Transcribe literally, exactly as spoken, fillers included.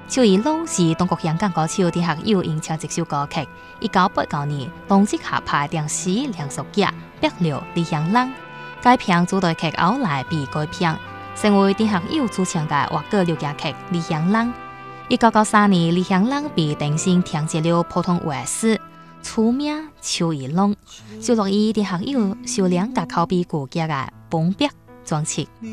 邱义龙是中国香港歌手伫学友演唱一首歌曲，一九八九年同即合拍电视连续剧《白流李香兰》，该片主题曲后来被改编，成为伫学友主唱嘅外国流行曲《李香兰》。一九九三年，李香兰被电视停接了普通话史，出名邱义龙，收录伊伫学友首两甲口碑巨佳嘅《崩壁》专辑。